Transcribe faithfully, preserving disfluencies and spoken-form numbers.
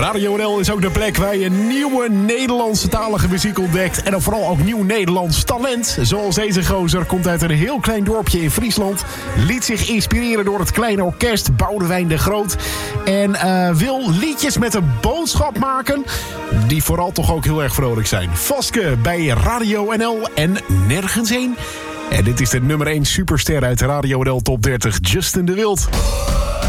Radio N L is ook de plek waar je nieuwe Nederlandse talige muziek ontdekt. En dan vooral ook nieuw Nederlands talent. Zoals deze gozer komt uit een heel klein dorpje in Friesland. Liet zich inspireren door het kleine orkest Boudewijn de Groot. En uh, wil liedjes met een boodschap maken die vooral toch ook heel erg vrolijk zijn. Vaske bij Radio N L en nergens heen. En dit is de nummer één superster uit de Radio N L Top dertig, Justin de Wild.